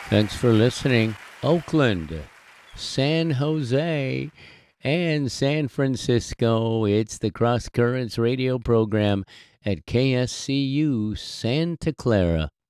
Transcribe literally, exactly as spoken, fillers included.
Thanks for listening. Oakland, San Jose, and San Francisco. It's the Cross Currents radio program at K S C U Santa Clara.